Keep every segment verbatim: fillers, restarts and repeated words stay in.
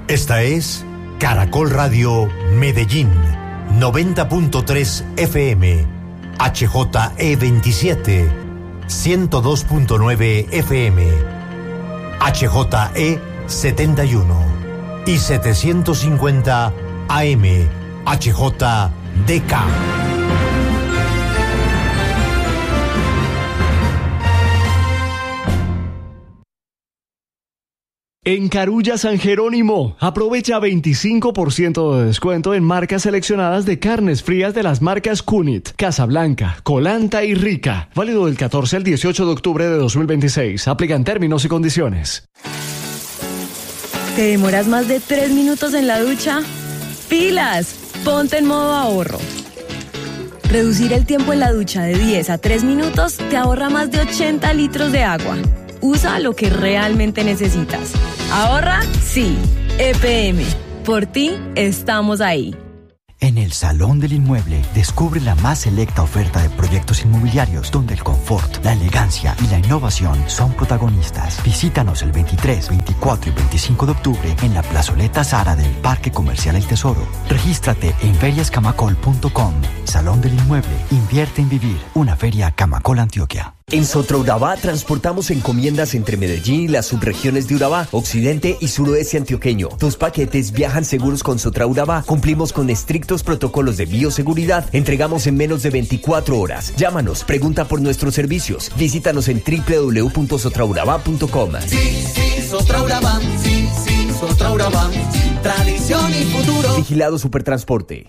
Esta es Caracol Radio Medellín, noventa punto tres F M, H J E veintisiete, ciento dos punto nueve F M, H J E setenta y uno y setecientos cincuenta A M, H J D K. En Carulla San Jerónimo, aprovecha veinticinco por ciento de descuento en marcas seleccionadas de carnes frías de las marcas Cunit, Casablanca, Colanta y Rica. Válido del catorce al dieciocho de octubre de dos mil veintiséis. Aplican términos y condiciones. ¿Te demoras más de tres minutos en la ducha? ¡Pilas! Ponte en modo ahorro. Reducir el tiempo en la ducha de diez a tres minutos te ahorra más de ochenta litros de agua. Usa lo que realmente necesitas. ¿Ahorra? Sí. E P M. Por ti, estamos ahí. En el Salón del Inmueble, descubre la más selecta oferta de proyectos inmobiliarios donde el confort, la elegancia y la innovación son protagonistas. Visítanos el veintitrés, veinticuatro y veinticinco de octubre en la plazoleta Zara del Parque Comercial El Tesoro. Regístrate en ferias camacol punto com. Salón del Inmueble. Invierte en vivir. Una feria Camacol, Antioquia. En Sotraurabá transportamos encomiendas entre Medellín y las subregiones de Urabá, occidente y suroeste antioqueño. Tus paquetes viajan seguros con Sotraurabá. Cumplimos con estrictos protocolos de bioseguridad. Entregamos en menos de veinticuatro horas. Llámanos, pregunta por nuestros servicios. Visítanos en doble u doble u doble u punto sotraurabá punto com. Sí, sí, Sotraurabá. Sí, sí, Sotraurabá. Tradición y futuro. Vigilado Supertransporte.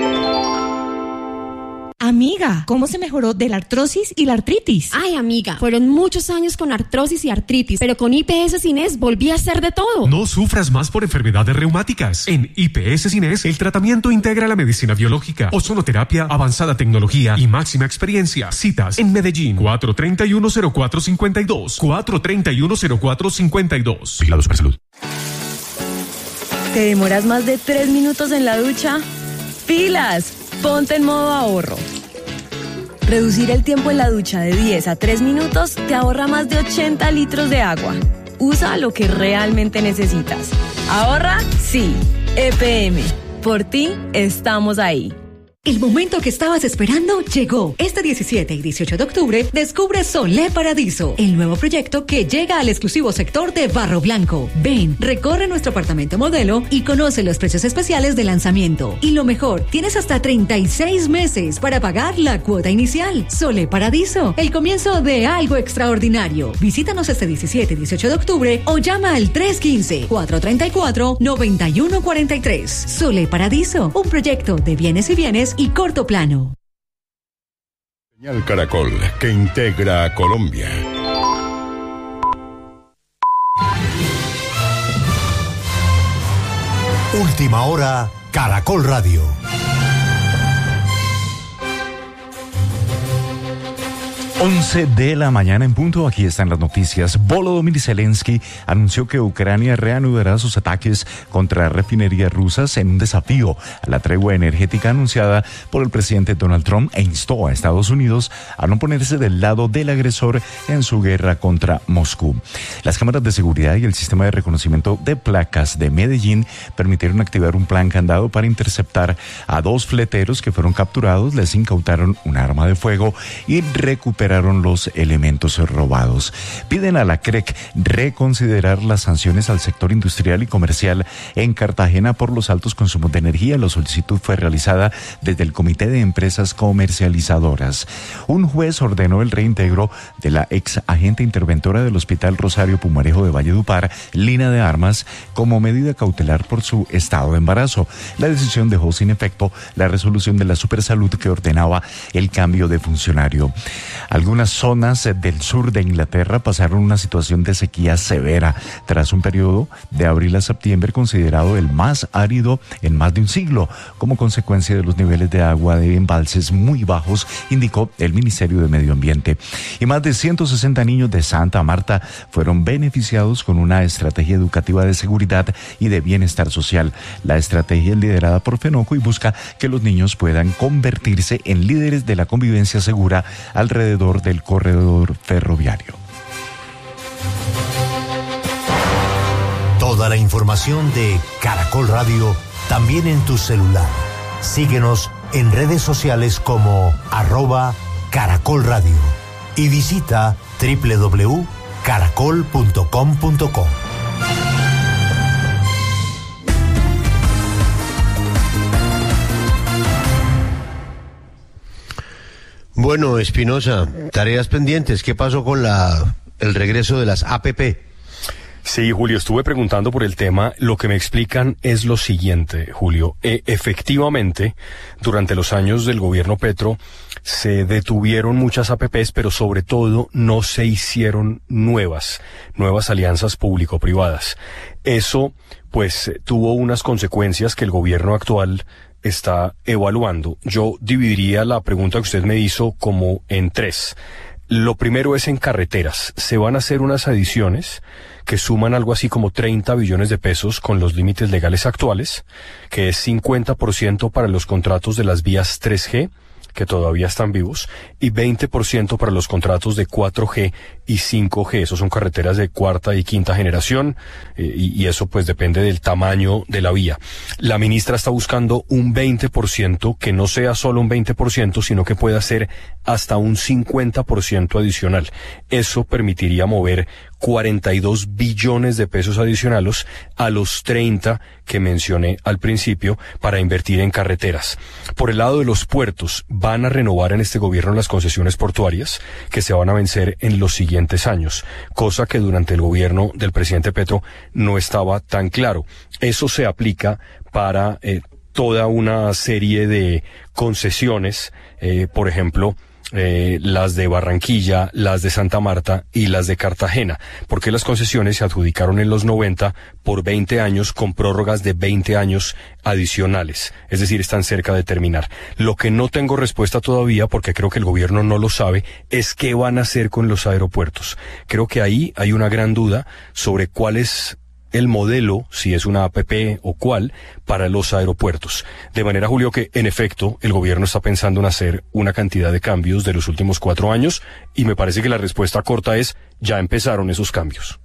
Amiga, ¿cómo se mejoró de la artrosis y la artritis? Ay, amiga, fueron muchos años con artrosis y artritis, pero con I P S Cines volví a hacer de todo. No sufras más por enfermedades reumáticas. En I P S Cines, el tratamiento integra la medicina biológica, ozonoterapia, avanzada tecnología y máxima experiencia. Citas en Medellín, cuatro tres uno cero cuatro cinco dos, cuatro tres uno cero cuatro cinco dos. Vigilado Supersalud. ¿Te demoras más de tres minutos en la ducha? ¡Pilas! Ponte en modo ahorro. Reducir el tiempo en la ducha de diez a tres minutos te ahorra más de ochenta litros de agua. Usa lo que realmente necesitas. ¿Ahorra? Sí. E P M. Por ti, estamos ahí. El momento que estabas esperando llegó. Este diecisiete y dieciocho de octubre, descubre Solé Paradiso, el nuevo proyecto que llega al exclusivo sector de Barro Blanco. Ven, recorre nuestro apartamento modelo y conoce los precios especiales de lanzamiento. Y lo mejor, tienes hasta treinta y seis meses para pagar la cuota inicial. Solé Paradiso, el comienzo de algo extraordinario. Visítanos este diecisiete y dieciocho de octubre o llama al tres uno cinco, cuatro tres cuatro, nueve uno cuatro tres. Solé Paradiso, un proyecto de bienes y bienes y corto plano. Señal Caracol, que integra a Colombia. Última hora, Caracol Radio. once de la mañana en punto, aquí están las noticias. Volodymyr Zelensky anunció que Ucrania reanudará sus ataques contra refinerías rusas en un desafío a la tregua energética anunciada por el presidente Donald Trump e instó a Estados Unidos a no ponerse del lado del agresor en su guerra contra Moscú. Las cámaras de seguridad y el sistema de reconocimiento de placas de Medellín permitieron activar un plan candado para interceptar a dos fleteros que fueron capturados, les incautaron un arma de fuego y recuperaron los elementos robados. Piden a la C R E C reconsiderar las sanciones al sector industrial y comercial en Cartagena por los altos consumos de energía. La solicitud fue realizada desde el Comité de Empresas Comercializadoras. Un juez ordenó el reintegro de la ex agente interventora del Hospital Rosario Pumarejo de Valledupar, Lina de Armas, como medida cautelar por su estado de embarazo. La decisión dejó sin efecto la resolución de la Supersalud que ordenaba el cambio de funcionario. Algunas zonas del sur de Inglaterra pasaron una situación de sequía severa tras un periodo de abril a septiembre considerado el más árido en más de un siglo, como consecuencia de los niveles de agua de embalses muy bajos, indicó el Ministerio de Medio Ambiente. Y más de ciento sesenta niños de Santa Marta fueron beneficiados con una estrategia educativa de seguridad y de bienestar social. La estrategia es liderada por FENOCO y busca que los niños puedan convertirse en líderes de la convivencia segura alrededor del corredor ferroviario. Todo Toda la información de Caracol Radio también en tu celular. Síguenos en redes sociales como arroba Caracol Radio y visita doble u doble u doble u punto caracol punto com punto co. Bueno, Espinosa, tareas pendientes. ¿Qué pasó con la el regreso de las A P P? Sí, Julio, estuve preguntando por el tema. Lo que me explican es lo siguiente, Julio. E, efectivamente, durante los años del gobierno Petro se detuvieron muchas A P Ps, pero sobre todo no se hicieron nuevas, nuevas alianzas público-privadas. Eso, pues, tuvo unas consecuencias que el gobierno actual está evaluando. Yo dividiría la pregunta que usted me hizo como en tres. Lo primero es en carreteras. Se van a hacer unas adiciones que suman algo así como treinta billones de pesos con los límites legales actuales, que es cincuenta por ciento para los contratos de las vías tres G, que todavía están vivos, y veinte por ciento para los contratos de cuatro G y cinco G. Esos son carreteras de cuarta y quinta generación, eh, y, y eso pues depende del tamaño de la vía. La ministra está buscando un veinte por ciento, que no sea solo un veinte por ciento, sino que pueda ser hasta un cincuenta por ciento adicional. Eso permitiría mover cuarenta y dos billones de pesos adicionales a los treinta que mencioné al principio para invertir en carreteras. Por el lado de los puertos, van a renovar en este gobierno las concesiones portuarias que se van a vencer en los siguientes años, cosa que durante el gobierno del presidente Petro no estaba tan claro. Eso se aplica para eh, toda una serie de concesiones, eh, por ejemplo, Eh, las de Barranquilla, las de Santa Marta y las de Cartagena, porque las concesiones se adjudicaron en los noventa por veinte años con prórrogas de veinte años adicionales, es decir, están cerca de terminar. Lo que no tengo respuesta todavía, porque creo que el gobierno no lo sabe, es qué van a hacer con los aeropuertos. Creo que ahí hay una gran duda sobre cuál es el modelo, si es una A P P o cuál, para los aeropuertos. De manera, Julio, que en efecto el gobierno está pensando en hacer una cantidad de cambios de los últimos cuatro años, y me parece que la respuesta corta es, ya empezaron esos cambios.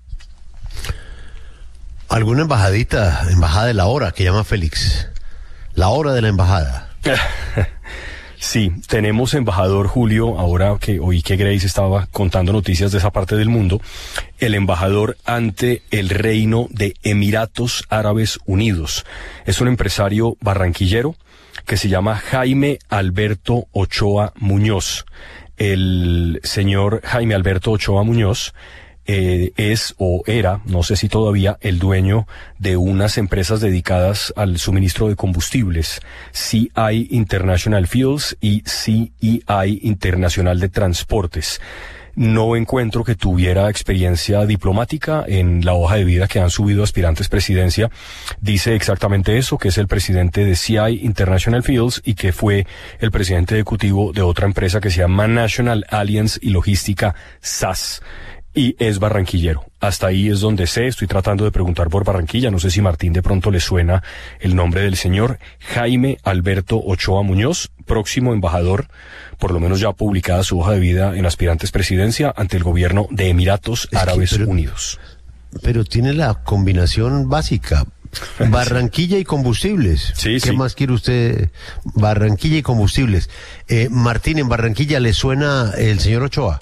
¿Alguna embajadita, embajada de la hora, que llama Félix? La hora de la embajada. Sí, tenemos embajador, Julio, ahora que oí que Grace estaba contando noticias de esa parte del mundo, el embajador ante el Reino de Emiratos Árabes Unidos. Es un empresario barranquillero que se llama Jaime Alberto Ochoa Muñoz. El señor Jaime Alberto Ochoa Muñoz Eh, es o era, no sé si todavía, el dueño de unas empresas dedicadas al suministro de combustibles, C I International Fuels y C E I Internacional de Transportes. No encuentro que tuviera experiencia diplomática en la hoja de vida que han subido aspirantes presidencia. Dice exactamente eso, que es el presidente de C I International Fuels y que fue el presidente ejecutivo de otra empresa que se llama National Alliance y Logística S A S. Y es barranquillero. Hasta ahí es donde sé, estoy tratando de preguntar por Barranquilla, no sé si Martín de pronto le suena el nombre del señor Jaime Alberto Ochoa Muñoz, próximo embajador, por lo menos ya publicada su hoja de vida en aspirantes presidencia ante el gobierno de Emiratos Árabes pero, Unidos. Pero tiene la combinación básica, Barranquilla y combustibles. Sí, ¿Qué sí. más quiere usted? Barranquilla y combustibles. Eh, Martín, ¿en Barranquilla le suena el señor Ochoa?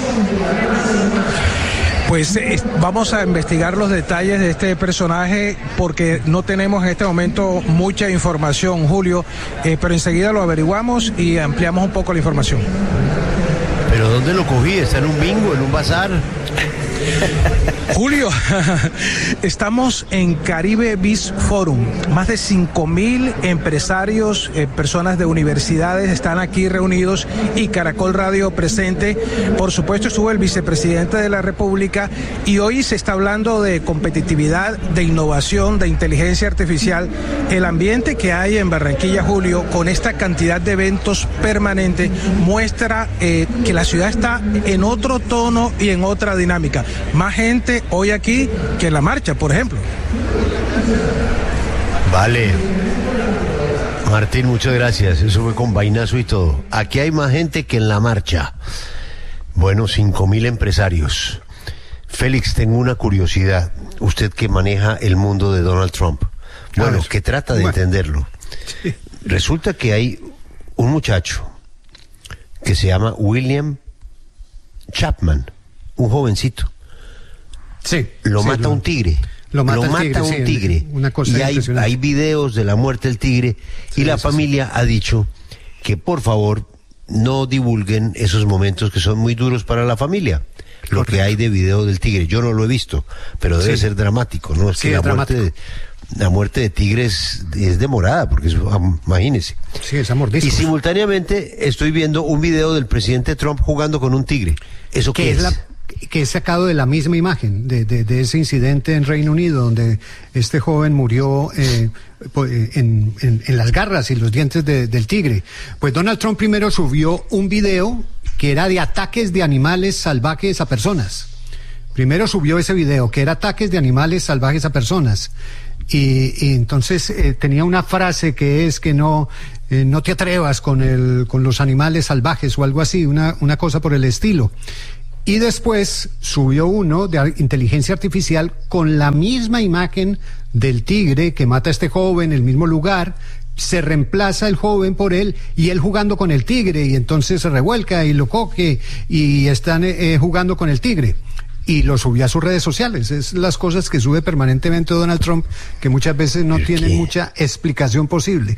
Pues eh, vamos a investigar los detalles de este personaje porque no tenemos en este momento mucha información, Julio, eh, pero enseguida lo averiguamos y ampliamos un poco la información. ¿Pero dónde lo cogí? ¿Está en un bingo, en un bazar? Julio, estamos en Caribe Biz Forum. Más de cinco mil empresarios, eh, personas de universidades están aquí reunidos y Caracol Radio presente. Por supuesto estuvo el vicepresidente de la República y hoy se está hablando de competitividad, de innovación, de inteligencia artificial. El ambiente que hay en Barranquilla, Julio, con esta cantidad de eventos permanentes, muestra eh, que la ciudad está en otro tono y en otra dinámica. Más gente hoy aquí que en la marcha, por ejemplo. Vale. Martín, muchas gracias. Eso fue con vainazo y todo. Aquí hay más gente que en la marcha. Bueno, cinco mil empresarios. Félix, tengo una curiosidad. Usted que maneja el mundo de Donald Trump, bueno, que trata de bueno. entenderlo. Sí. Resulta que hay un muchacho que se llama William Chapman, un jovencito. Sí. Lo sí, mata lo, un tigre. Lo mata, lo mata tigre, un sí, tigre. Una cosa y hay, hay videos de la muerte del tigre. Sí, y la familia sí. ha dicho que por favor no divulguen esos momentos que son muy duros para la familia. Lo Correcto. que hay de video del tigre, yo no lo he visto, pero debe sí. ser dramático, ¿no? Es sí, que la muerte, de, la muerte de tigres es, es demorada, porque es, imagínese. Sí, es amordisco. Y simultáneamente estoy viendo un video del presidente Trump jugando con un tigre. ¿Eso qué, qué es? es? La, que es sacado de la misma imagen, de, de, de ese incidente en Reino Unido, donde este joven murió eh, en, en, en las garras y los dientes de, del tigre. Pues Donald Trump primero subió un video que era de ataques de animales salvajes a personas. Primero subió ese video, que era ataques de animales salvajes a personas. Y, y entonces eh, tenía una frase que es que no, eh, no te atrevas con, el, con los animales salvajes o algo así, una, una cosa por el estilo. Y después subió uno de inteligencia artificial con la misma imagen del tigre que mata a este joven en el mismo lugar. Se reemplaza el joven por él y él jugando con el tigre, y entonces se revuelca y lo coge y están eh, jugando con el tigre. Y lo subió a sus redes sociales. Es las cosas que sube permanentemente Donald Trump, que muchas veces no tienen mucha explicación posible.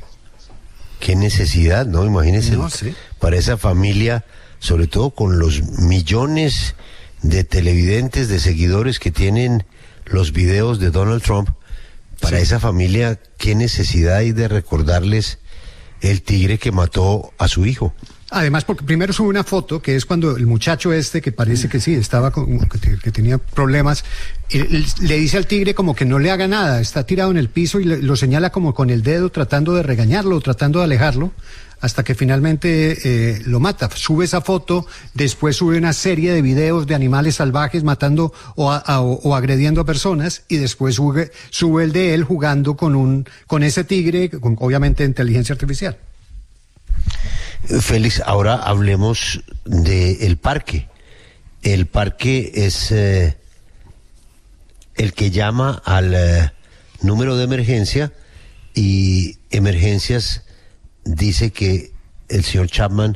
Qué necesidad, ¿no? Imagínense, no, sí. para esa familia, sobre todo con los millones de televidentes, de seguidores que tienen los videos de Donald Trump, para sí. esa familia, qué necesidad hay de recordarles el tigre que mató a su hijo. Además, porque primero sube una foto, que es cuando el muchacho este, que parece que sí, estaba con, que, que tenía problemas, él, le dice al tigre como que no le haga nada, está tirado en el piso y le, lo señala como con el dedo, tratando de regañarlo, tratando de alejarlo, hasta que finalmente eh, lo mata. Sube esa foto, después sube una serie de videos de animales salvajes matando o, a, a, o agrediendo a personas, y después sube, sube el de él jugando con un con ese tigre, con, obviamente inteligencia artificial. Félix, ahora hablemos de el parque. El parque es eh, el que llama al eh, número de emergencia, y emergencias dice que el señor Chapman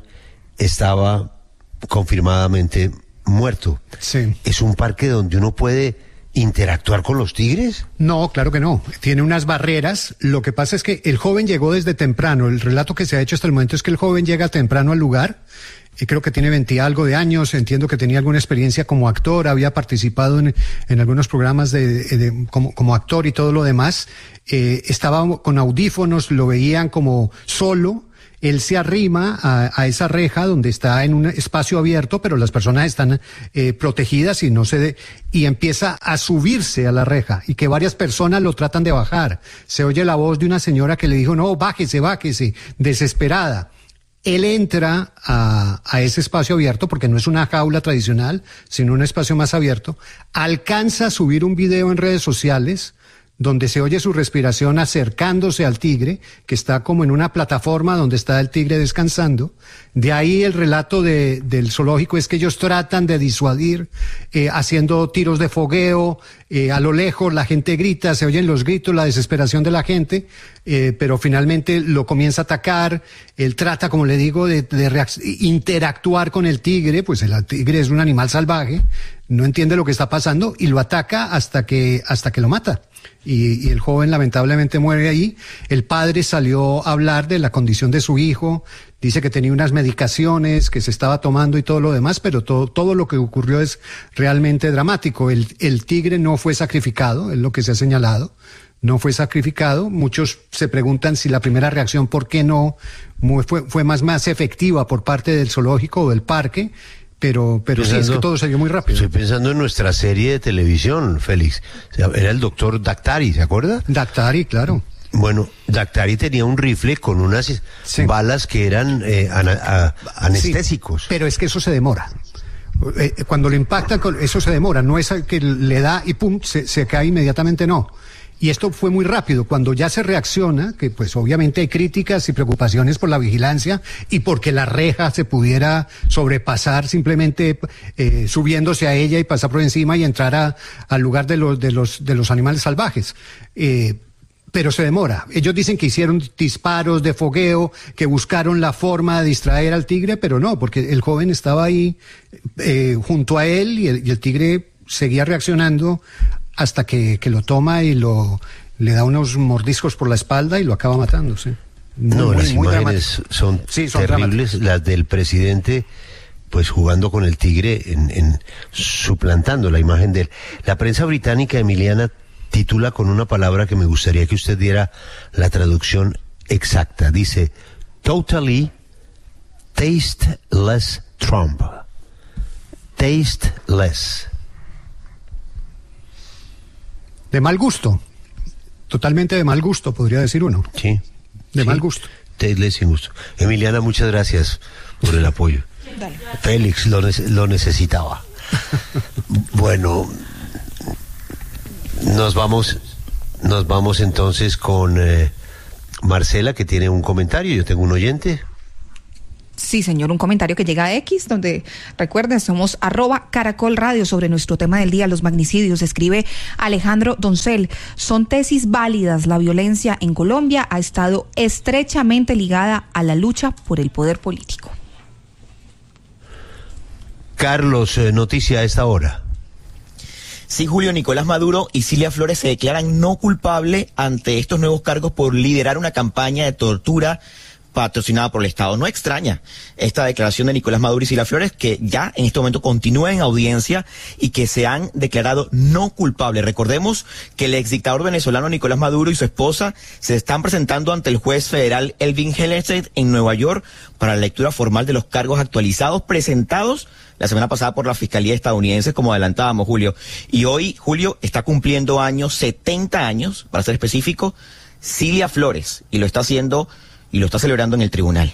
estaba confirmadamente muerto. Sí. ¿Es un parque donde uno puede interactuar con los tigres? No, claro que no. Tiene unas barreras. Lo que pasa es que el joven llegó desde temprano. El relato que se ha hecho hasta el momento es que el joven llega temprano al lugar. Y creo que tiene veinte algo de años. Entiendo que tenía alguna experiencia como actor. Había participado en, en algunos programas de, de, como, como actor y todo lo demás. Eh, estaba con audífonos, lo veían como solo. Él se arrima a, a esa reja donde está en un espacio abierto, pero las personas están eh, protegidas y no se de, y empieza a subirse a la reja, y que varias personas lo tratan de bajar. Se oye la voz de una señora que le dijo, no, bájese, bájese, desesperada. Él entra a, a ese espacio abierto, porque no es una jaula tradicional, sino un espacio más abierto. Alcanza a subir un video en redes sociales donde se oye su respiración acercándose al tigre, que está como en una plataforma donde está el tigre descansando. De ahí el relato de, del zoológico es que ellos tratan de disuadir, eh, haciendo tiros de fogueo, eh, a lo lejos la gente grita, se oyen los gritos, la desesperación de la gente, eh, pero finalmente lo comienza a atacar. Él trata, como le digo, de, de interactuar con el tigre, pues el tigre es un animal salvaje, no entiende lo que está pasando y lo ataca hasta que, hasta que lo mata. Y, y el joven lamentablemente muere ahí. El padre salió a hablar de la condición de su hijo, dice que tenía unas medicaciones que se estaba tomando y todo lo demás, pero todo, todo lo que ocurrió es realmente dramático. El, el tigre no fue sacrificado, es lo que se ha señalado, no fue sacrificado. Muchos se preguntan si la primera reacción, ¿por qué no? Fue, fue más, más efectiva por parte del zoológico o del parque. Pero, pero pensando, sí, es que todo se dio muy rápido. Estoy pensando en nuestra serie de televisión, Félix. Era el doctor Daktari, ¿se acuerda? Daktari, claro. Bueno, Daktari tenía un rifle con unas sí. balas que eran eh, ana, a, anestésicos. Sí, pero es que eso se demora. Eh, cuando lo impactan, eso se demora, no es que le da y pum, se, se cae inmediatamente, no. Y esto fue muy rápido. Cuando ya se reacciona, que pues obviamente hay críticas y preocupaciones por la vigilancia y porque la reja se pudiera sobrepasar simplemente eh, subiéndose a ella y pasar por encima y entrar a, al lugar de los, de los, de los animales salvajes. Eh, pero se demora. Ellos dicen que hicieron disparos de fogueo, que buscaron la forma de distraer al tigre, pero no, porque el joven estaba ahí eh, junto a él y el, y el tigre seguía reaccionando hasta que, que lo toma y lo le da unos mordiscos por la espalda y lo acaba matando, sí. Muy, no, muy, las muy imágenes son, sí, son terribles, las del presidente pues jugando con el tigre, en, en suplantando la imagen de él. La prensa británica, Emiliana, titula con una palabra que me gustaría que usted diera la traducción exacta. Dice, totally tasteless Trump. Tasteless. De mal gusto, totalmente de mal gusto, podría decir uno. Sí. De sí. mal gusto. Tasteless sin gusto. Emiliana, muchas gracias por el apoyo. Dale. Félix lo, ne- lo necesitaba. Bueno, nos vamos, nos vamos entonces con eh, Marcela, que tiene un comentario. Yo tengo un oyente. Sí, señor, un comentario que llega a X, donde, recuerden, somos arroba Caracol Radio. Sobre nuestro tema del día, los magnicidios. Escribe Alejandro Doncel, son tesis válidas. La violencia en Colombia ha estado estrechamente ligada a la lucha por el poder político. Carlos, eh, noticia a esta hora. Sí, Julio, Nicolás Maduro y Cilia Flores se declaran no culpables ante estos nuevos cargos por liderar una campaña de tortura patrocinada por el Estado. No extraña esta declaración de Nicolás Maduro y Cilia Flores, que ya en este momento continúa en audiencia y que se han declarado no culpables. Recordemos que el exdictador venezolano Nicolás Maduro y su esposa se están presentando ante el juez federal Elvin Hellerstedt en Nueva York para la lectura formal de los cargos actualizados presentados la semana pasada por la Fiscalía estadounidense, como adelantábamos, Julio. Y hoy, Julio, está cumpliendo años, setenta años, para ser específico, Cilia Flores, y lo está haciendo y lo está celebrando en el tribunal.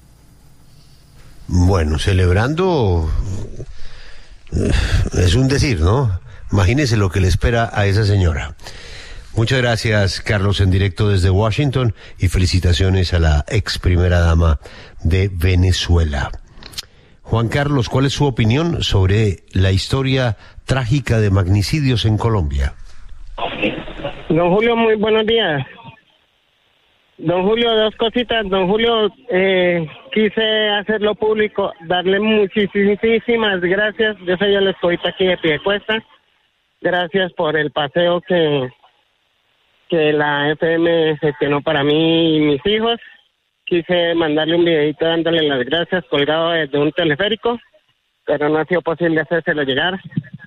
Bueno, celebrando eh, es un decir, ¿no? Imagínese lo que le espera a esa señora. Muchas gracias, Carlos, en directo desde Washington, y felicitaciones a la ex primera dama de Venezuela. Juan Carlos, ¿cuál es su opinión sobre la historia trágica de magnicidios en Colombia? Don Julio, muy buenos días. Don Julio, dos cositas. Don Julio, eh, quise hacerlo público, darle muchísimas gracias. Yo soy el escobita aquí de Piedecuesta. Gracias por el paseo que, que la F M gestionó para mí y mis hijos. Quise mandarle un videito dándole las gracias colgado desde un teleférico, pero no ha sido posible hacérselo llegar.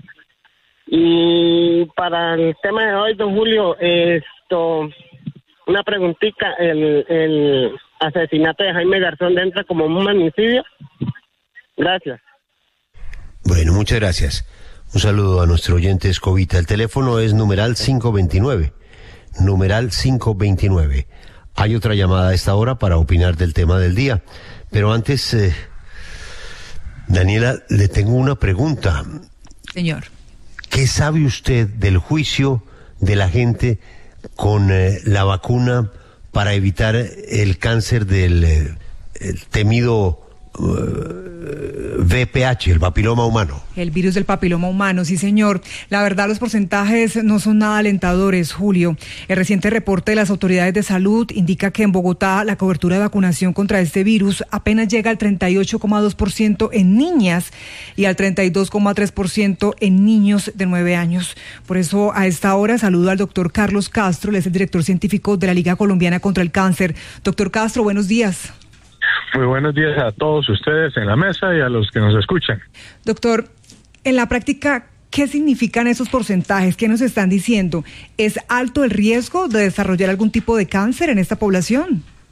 Y para el tema de hoy, don Julio, esto... una preguntita, el, el asesinato de Jaime Garzón entra como un magnicidio. Gracias. Bueno, muchas gracias. Un saludo a nuestro oyente Escobita. El teléfono es numeral cinco veintinueve. Numeral cinco veintinueve. Hay otra llamada a esta hora para opinar del tema del día. Pero antes, eh, Daniela, le tengo una pregunta. Señor. ¿Qué sabe usted del juicio de la gente con eh, la vacuna para evitar el cáncer del eh, el temido uh, V P H, el papiloma humano? El virus del papiloma humano, sí señor. La verdad, los porcentajes no son nada alentadores, Julio. El reciente reporte de las autoridades de salud indica que en Bogotá la cobertura de vacunación contra este virus apenas llega al treinta y ocho coma dos por ciento en niñas y al treinta y dos coma tres por ciento en niños de nueve años. Por eso, a esta hora saludo al doctor Carlos Castro, él es el director científico de la Liga Colombiana contra el Cáncer. Doctor Castro, buenos días. Muy buenos días a todos ustedes en la mesa y a los que nos escuchan. Doctor, en la práctica, ¿qué significan esos porcentajes? ¿Qué nos están diciendo? ¿Es alto el riesgo de desarrollar algún tipo de cáncer en esta población?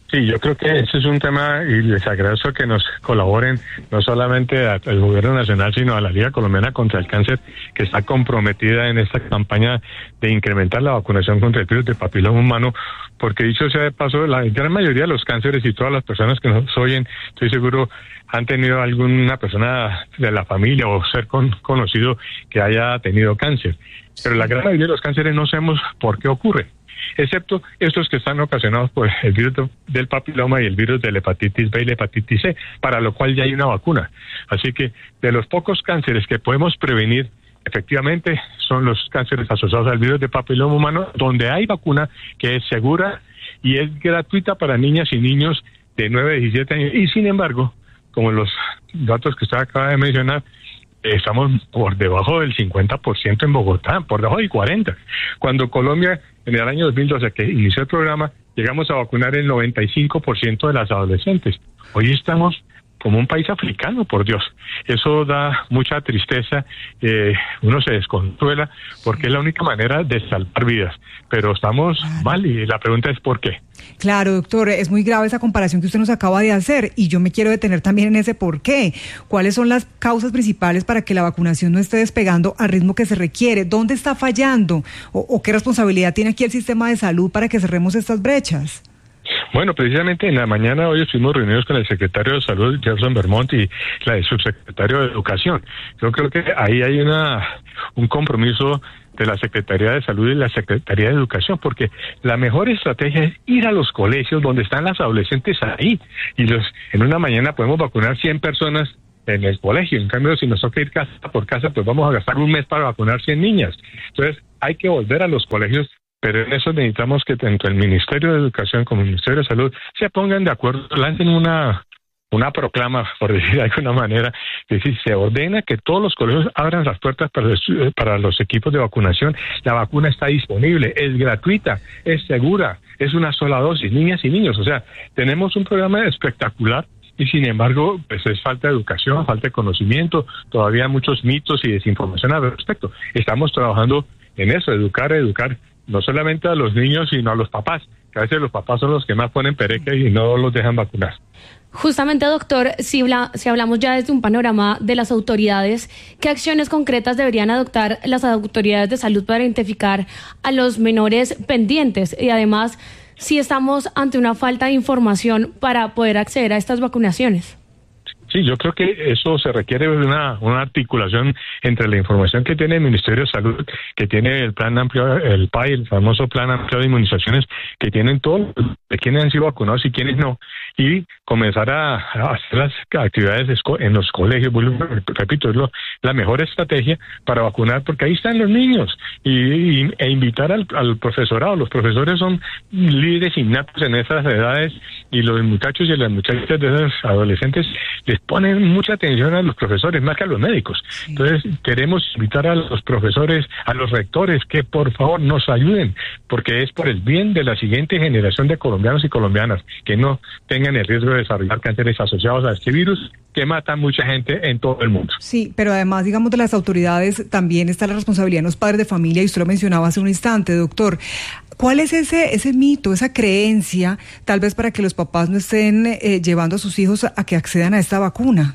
Sí, yo creo que ese es un tema y les agradezco que nos colaboren no solamente al gobierno nacional sino a la Liga Colombiana contra el Cáncer, que está comprometida en esta campaña de incrementar la vacunación contra el virus del papiloma humano, porque dicho sea de paso, la gran mayoría de los cánceres y todas las personas que nos oyen, estoy seguro, han tenido alguna persona de la familia o ser con, conocido que haya tenido cáncer. Pero la gran mayoría de los cánceres no sabemos por qué ocurre, excepto estos que están ocasionados por el virus del papiloma y el virus de la hepatitis B y la hepatitis C, para lo cual ya hay una vacuna. Así que de los pocos cánceres que podemos prevenir, efectivamente, son los cánceres asociados al virus de papiloma humano, donde hay vacuna que es segura y es gratuita para niñas y niños de nueve a diecisiete años. Y sin embargo, como los datos que usted acaba de mencionar, estamos por debajo del cincuenta por ciento en Bogotá, por debajo del cuarenta por ciento. Cuando Colombia, en el año dos mil doce, que inició el programa, llegamos a vacunar el noventa y cinco por ciento de las adolescentes. Hoy estamos como un país africano, por Dios. Eso da mucha tristeza, eh, uno se desconsuela, porque es la única manera de salvar vidas. Pero estamos mal y la pregunta es ¿por qué? Claro, doctor, es muy grave esa comparación que usted nos acaba de hacer y yo me quiero detener también en ese por qué. ¿Cuáles son las causas principales para que la vacunación no esté despegando al ritmo que se requiere? ¿Dónde está fallando? ¿O, o qué responsabilidad tiene aquí el sistema de salud para que cerremos estas brechas? Bueno, precisamente en la mañana hoy estuvimos reunidos con el secretario de Salud, Gerson Vermont, y la subsecretario de Educación. Yo creo que ahí hay una un compromiso de la Secretaría de Salud y la Secretaría de Educación, porque la mejor estrategia es ir a los colegios donde están las adolescentes ahí, y los en una mañana podemos vacunar cien personas en el colegio. En cambio, si nos toca ir casa por casa, pues vamos a gastar un mes para vacunar cien niñas. Entonces, hay que volver a los colegios. Pero en eso necesitamos que tanto el Ministerio de Educación como el Ministerio de Salud se pongan de acuerdo, lancen una una proclama, por decir de alguna manera, es decir, se ordena que todos los colegios abran las puertas para los, para los equipos de vacunación. La vacuna está disponible, es gratuita, es segura, es una sola dosis, niñas y niños. O sea, tenemos un programa espectacular y sin embargo, pues es falta de educación, falta de conocimiento, todavía muchos mitos y desinformación al respecto. Estamos trabajando en eso, educar, educar. No solamente a los niños, sino a los papás, que a veces los papás son los que más ponen pereque y no los dejan vacunar. Justamente, doctor, si, habla, si hablamos ya desde un panorama de las autoridades, ¿qué acciones concretas deberían adoptar las autoridades de salud para identificar a los menores pendientes? Y además, si estamos ante una falta de información para poder acceder a estas vacunaciones. Sí, yo creo que eso se requiere de una, una articulación entre la información que tiene el Ministerio de Salud, que tiene el plan amplio, el P A I, el famoso plan amplio de inmunizaciones, que tienen todos de quienes han sido vacunados y quienes no, y comenzar a, a hacer las actividades en los colegios. Repito, es lo, la mejor estrategia para vacunar, porque ahí están los niños, y, y e invitar al, al profesorado. Los profesores son líderes innatos en esas edades, y los muchachos y las muchachas de esos adolescentes les ponen mucha atención a los profesores, más que a los médicos. Sí. Entonces, queremos invitar a los profesores, a los rectores, que por favor nos ayuden, porque es por el bien de la siguiente generación de colombianos y colombianas, que no tengan el riesgo de desarrollar cánceres asociados a este virus que mata a mucha gente en todo el mundo. Sí, pero además, digamos, de las autoridades también está la responsabilidad de los padres de familia, y usted lo mencionaba hace un instante, doctor. ¿Cuál es ese ese mito, esa creencia, tal vez para que los papás no estén eh, llevando a sus hijos a, a que accedan a esta vacuna?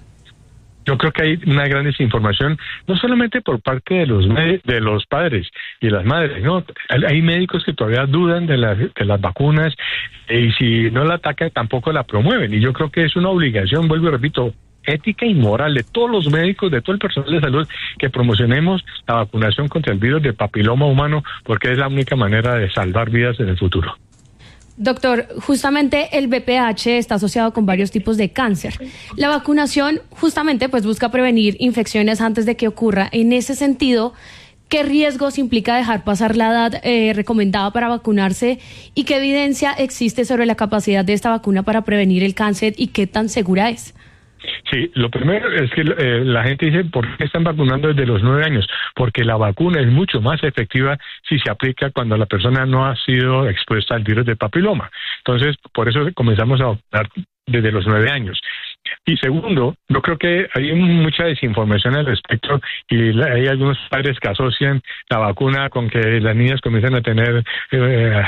Yo creo que hay una gran desinformación, no solamente por parte de los de los padres y las madres, no, hay médicos que todavía dudan de las de las vacunas, y si no la atacan tampoco la promueven, y yo creo que es una obligación, vuelvo y repito, ética y moral de todos los médicos, de todo el personal de salud, que promocionemos la vacunación contra el virus de papiloma humano, porque es la única manera de salvar vidas en el futuro. Doctor, justamente el V P H está asociado con varios tipos de cáncer. La vacunación justamente pues busca prevenir infecciones antes de que ocurra. En ese sentido, ¿qué riesgos implica dejar pasar la edad eh, recomendada para vacunarse, y qué evidencia existe sobre la capacidad de esta vacuna para prevenir el cáncer y qué tan segura es? Sí, lo primero es que eh, la gente dice, ¿por qué están vacunando desde los nueve años? Porque la vacuna es mucho más efectiva si se aplica cuando la persona no ha sido expuesta al virus de papiloma. Entonces, por eso comenzamos a vacunar desde los nueve años. Y segundo, yo creo que hay mucha desinformación al respecto, y la, hay algunos padres que asocian la vacuna con que las niñas comienzan a tener eh,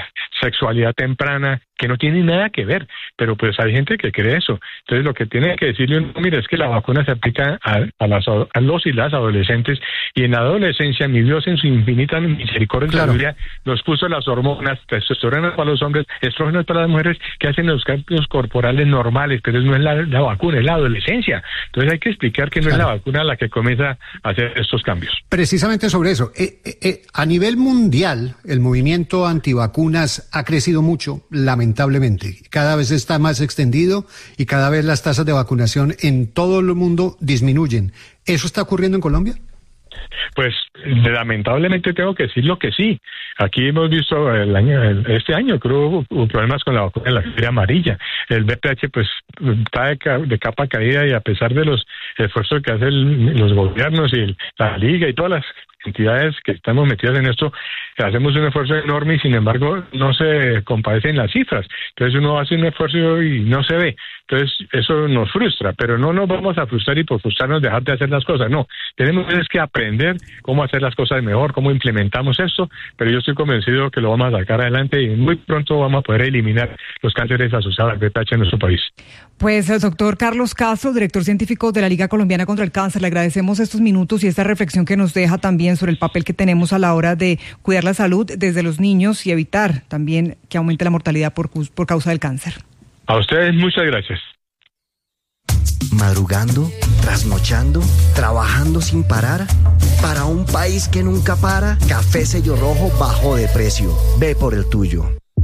sexualidad temprana, que no tiene nada que ver, pero pues hay gente que cree eso. Entonces lo que tiene que decirle uno, mira, es que la vacuna se aplica a, a, las, a los y las adolescentes, y en la adolescencia mi Dios en su infinita misericordia claro. nos puso las hormonas, testosterona para los hombres, estrógenos para las mujeres, que hacen los cambios corporales normales, pero no es la, la vacuna, es la adolescencia. Entonces hay que explicar que no claro. es la vacuna la que comienza a hacer estos cambios. Precisamente sobre eso, eh, eh, eh, a nivel mundial el movimiento antivacunas ha crecido mucho, lamentablemente. Lamentablemente, cada vez está más extendido y cada vez las tasas de vacunación en todo el mundo disminuyen. ¿Eso está ocurriendo en Colombia? Pues lamentablemente tengo que decirlo que sí. Aquí hemos visto el año, el, este año creo hubo, hubo problemas con la vacuna de la fiebre amarilla. El B P H pues está de, de capa caída, y a pesar de los esfuerzos que hacen los gobiernos y el, la liga y todas las entidades que estamos metidas en esto, hacemos un esfuerzo enorme y sin embargo no se compadecen las cifras. Entonces uno hace un esfuerzo y no se ve. Entonces eso nos frustra, pero no nos vamos a frustrar y por frustrarnos dejar de hacer las cosas. No, tenemos que aprender cómo hacer las cosas mejor, cómo implementamos esto, pero yo estoy convencido que lo vamos a sacar adelante y muy pronto vamos a poder eliminar los cánceres asociados al B P H en nuestro país. Pues el doctor Carlos Castro, director científico de la Liga Colombiana contra el Cáncer, le agradecemos estos minutos y esta reflexión que nos deja también sobre el papel que tenemos a la hora de cuidar la salud desde los niños y evitar también que aumente la mortalidad por, por causa del cáncer. A ustedes muchas gracias. Madrugando, trasnochando, trabajando sin parar. Para un país que nunca para, Café Sello Rojo bajó de precio. Ve por el tuyo.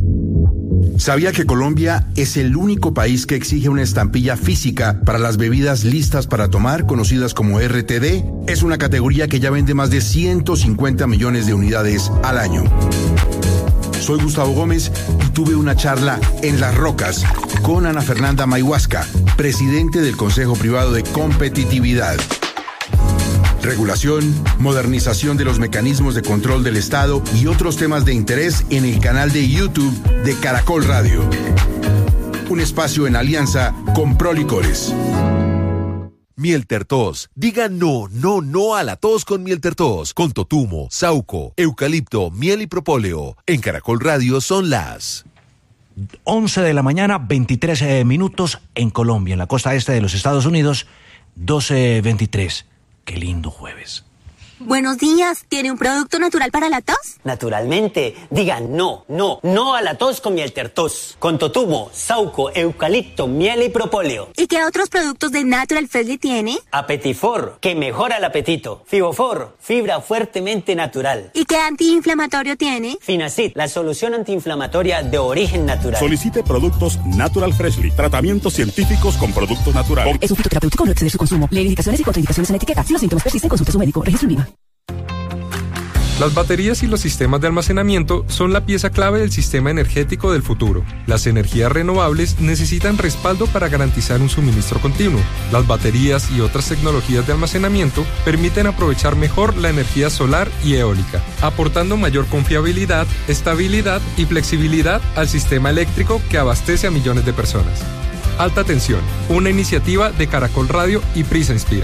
¿Sabía que Colombia es el único país que exige una estampilla física para las bebidas listas para tomar, conocidas como R T D? Es una categoría que ya vende más de ciento cincuenta millones de unidades al año. Soy Gustavo Gómez y tuve una charla en Las Rocas con Ana Fernanda Mayhuasca, presidente del Consejo Privado de Competitividad. Regulación, modernización de los mecanismos de control del Estado y otros temas de interés en el canal de YouTube de Caracol Radio. Un espacio en alianza con Prolicores. Mieltertos. Diga no, no, no a la tos con Mieltertos. Con totumo, sauco, eucalipto, miel y propóleo. En Caracol Radio son las once de la mañana, veintitrés eh, minutos en Colombia, en la costa este de los Estados Unidos, doce veintitrés. Qué lindo jueves. Buenos días, ¿tiene un producto natural para la tos? Naturalmente, diga no, no, no a la tos con Mieltertos. Con totumo, sauco, eucalipto, miel y propóleo. ¿Y qué otros productos de Natural Freshly tiene? Apetifor, que mejora el apetito. Fibofor, fibra fuertemente natural. ¿Y qué antiinflamatorio tiene? Finacid, la solución antiinflamatoria de origen natural. Solicite productos Natural Freshly, tratamientos científicos con productos naturales. Es un fitoterapéutico, no excede su consumo. Lee indicaciones y contraindicaciones en la etiqueta. Si los síntomas persisten, consulte a su médico. Registro en I V A. Las baterías y los sistemas de almacenamiento son la pieza clave del sistema energético del futuro. Las energías renovables necesitan respaldo para garantizar un suministro continuo. Las baterías y otras tecnologías de almacenamiento permiten aprovechar mejor la energía solar y eólica, aportando mayor confiabilidad, estabilidad y flexibilidad al sistema eléctrico que abastece a millones de personas. Alta Tensión, una iniciativa de Caracol Radio y Prisa Inspira.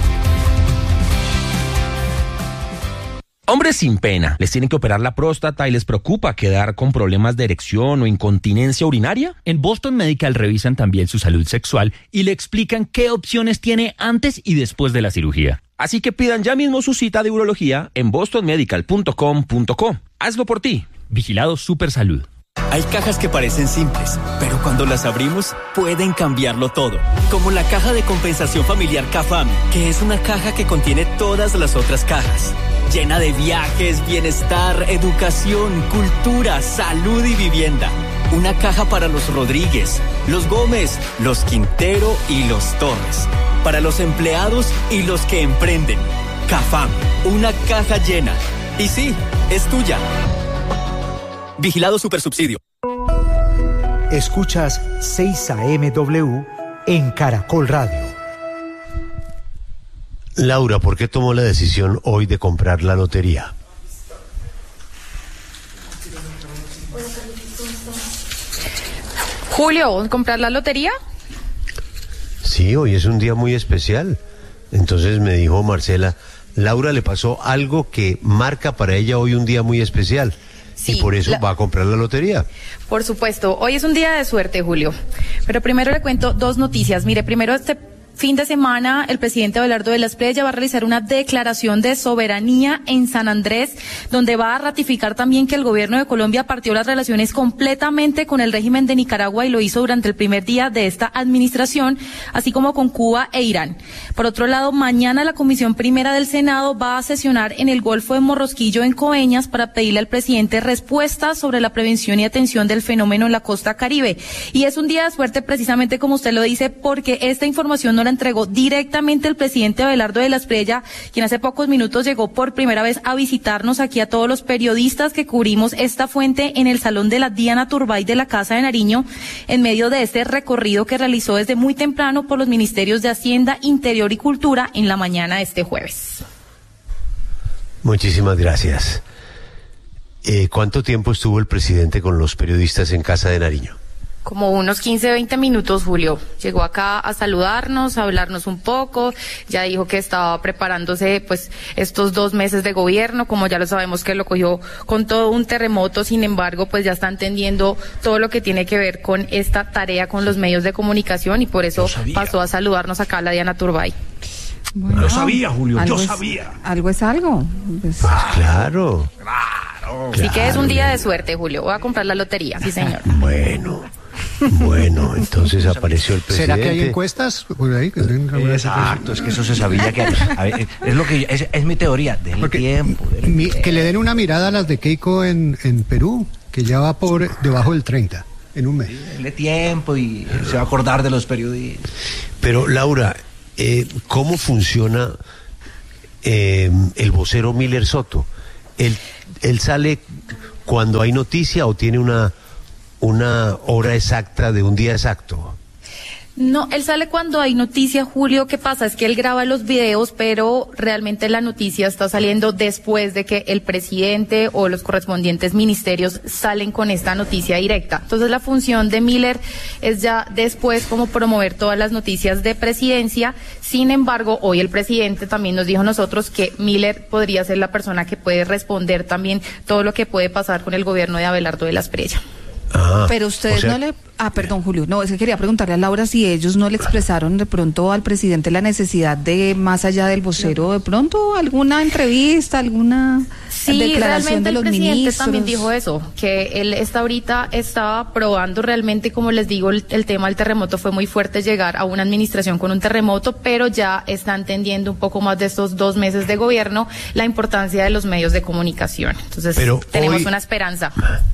Hombres sin pena, ¿les tienen que operar la próstata y les preocupa quedar con problemas de erección o incontinencia urinaria? En Boston Medical revisan también su salud sexual y le explican qué opciones tiene antes y después de la cirugía. Así que pidan ya mismo su cita de urología en boston medical punto com punto co. Hazlo por ti. Vigilado Supersalud. Hay cajas que parecen simples, pero cuando las abrimos pueden cambiarlo todo. Como la caja de compensación familiar CAFAM, que es una caja que contiene todas las otras cajas. Llena de viajes, bienestar, educación, cultura, salud y vivienda. Una caja para los Rodríguez, los Gómez, los Quintero y los Torres. Para los empleados y los que emprenden. CAFAM, una caja llena. Y sí, es tuya. Vigilado Supersubsidio. Escuchas seis A M W en Caracol Radio. Laura, ¿por qué tomó la decisión hoy de comprar la lotería? Julio, ¿comprar la lotería? Sí, hoy es un día muy especial. Entonces me dijo Marcela, Laura le pasó algo que marca para ella hoy un día muy especial. Sí, y por eso la... va a comprar la lotería. Por supuesto, hoy es un día de suerte, Julio. Pero primero le cuento dos noticias. Mire, primero este fin de semana, el presidente Abelardo de la Espriella va a realizar una declaración de soberanía en San Andrés, donde va a ratificar también que el gobierno de Colombia partió las relaciones completamente con el régimen de Nicaragua y lo hizo durante el primer día de esta administración, así como con Cuba e Irán. Por otro lado, mañana la Comisión Primera del Senado va a sesionar en el Golfo de Morrosquillo, en Coveñas, para pedirle al presidente respuestas sobre la prevención y atención del fenómeno en la costa Caribe. Y es un día de suerte precisamente como usted lo dice, porque esta información no la entregó directamente el presidente Abelardo de la Espriella, quien hace pocos minutos llegó por primera vez a visitarnos aquí a todos los periodistas que cubrimos esta fuente en el Salón de la Diana Turbay de la Casa de Nariño, en medio de este recorrido que realizó desde muy temprano por los ministerios de Hacienda, Interior y Cultura en la mañana de este jueves. Muchísimas gracias. Eh, ¿Cuánto tiempo estuvo el presidente con los periodistas en Casa de Nariño? Como unos quince, veinte minutos, Julio. Llegó acá a saludarnos, a hablarnos un poco, ya dijo que estaba preparándose pues estos dos meses de gobierno, como ya lo sabemos que lo cogió con todo un terremoto, sin embargo pues ya está entendiendo todo lo que tiene que ver con esta tarea con los medios de comunicación y por eso pasó a saludarnos acá a la Diana Turbay. Bueno, yo sabía, Julio, yo es, sabía. Algo es algo. Pues... Pues claro. Claro. Así que es un día de suerte, Julio. Voy a comprar la lotería, sí señor. Bueno. Bueno, entonces apareció el presidente. ¿Será que hay encuestas por ahí? Exacto, es que eso se sabía que a ver, es lo que es, es mi teoría del Porque tiempo. Del mi, tiempo. Que le den una mirada a las de Keiko en, en Perú, que ya va por debajo del treinta en un mes. Dele tiempo y se va a acordar de los periodistas. Pero Laura, eh, ¿cómo funciona eh, el vocero Miller Soto? ¿Él, él sale cuando hay noticia o tiene una una hora exacta de un día exacto? No, él sale cuando hay noticia, Julio. ¿Qué pasa? Es que él graba los videos, pero realmente la noticia está saliendo después de que el presidente o los correspondientes ministerios salen con esta noticia directa. Entonces la función de Miller es ya después como promover todas las noticias de presidencia. Sin embargo, hoy el presidente también nos dijo a nosotros que Miller podría ser la persona que puede responder también todo lo que puede pasar con el gobierno de Abelardo de la Espriella. Ah, pero ustedes o sea, no le... Ah, perdón, Julio. No, es que quería preguntarle a Laura si ellos no le expresaron de pronto al presidente la necesidad de, más allá del vocero, de pronto alguna entrevista, alguna sí, declaración de los el presidente ministros. También dijo eso, que él está ahorita, estaba probando realmente, como les digo, el, el tema del terremoto fue muy fuerte llegar a una administración con un terremoto, pero ya está entendiendo un poco más de estos dos meses de gobierno la importancia de los medios de comunicación. Entonces, pero tenemos hoy... una esperanza.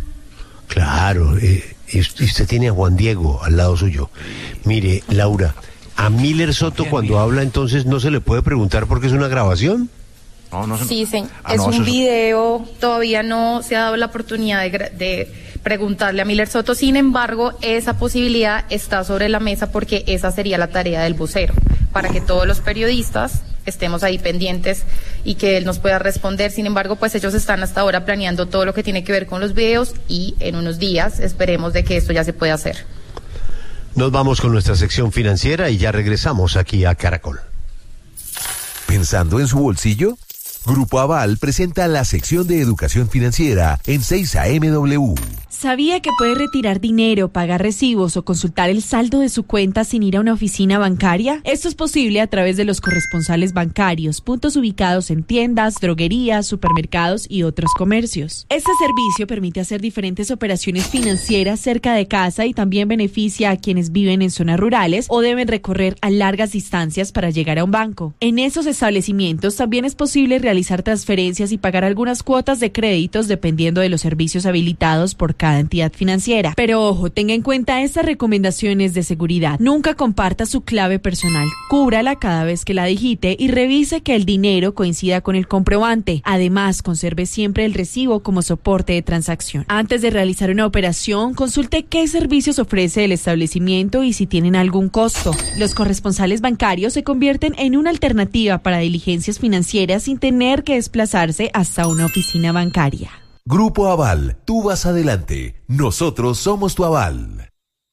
Claro, eh, y usted tiene a Juan Diego al lado suyo. Mire, Laura, a Miller Soto cuando habla entonces no se le puede preguntar porque es una grabación. No, no, sí, señor. Ah, es no, un eso es... video, todavía no se ha dado la oportunidad de, de preguntarle a Miller Soto, sin embargo, esa posibilidad está sobre la mesa porque esa sería la tarea del vocero, para que todos los periodistas estemos ahí pendientes y que él nos pueda responder. Sin embargo, pues ellos están hasta ahora planeando todo lo que tiene que ver con los videos y en unos días esperemos de que esto ya se pueda hacer. Nos vamos con nuestra sección financiera y ya regresamos aquí a Caracol. ¿Pensando en su bolsillo? Grupo Aval presenta la sección de educación financiera en seis A M W. ¿Sabía que puede retirar dinero, pagar recibos o consultar el saldo de su cuenta sin ir a una oficina bancaria? Esto es posible a través de los corresponsales bancarios, puntos ubicados en tiendas, droguerías, supermercados y otros comercios. Este servicio permite hacer diferentes operaciones financieras cerca de casa y también beneficia a quienes viven en zonas rurales o deben recorrer a largas distancias para llegar a un banco. En esos establecimientos también es posible realizar transferencias y pagar algunas cuotas de créditos dependiendo de los servicios habilitados por cada entidad financiera. Pero ojo, tenga en cuenta estas recomendaciones de seguridad. Nunca comparta su clave personal, cúbrala cada vez que la digite y revise que el dinero coincida con el comprobante. Además, conserve siempre el recibo como soporte de transacción. Antes de realizar una operación, consulte qué servicios ofrece el establecimiento y si tienen algún costo. Los corresponsales bancarios se convierten en una alternativa para diligencias financieras sin tener que desplazarse hasta una oficina bancaria. Grupo Aval, tú vas adelante, nosotros somos tu aval.